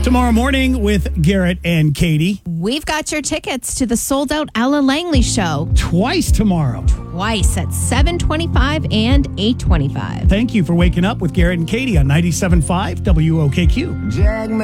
Tomorrow morning with Garrett and Katie. We've got your tickets to the sold-out Ella Langley show. Twice tomorrow. Twice at 7:25 and 8:25. Thank you for waking up with Garrett and Katie on 97.5 WOKQ.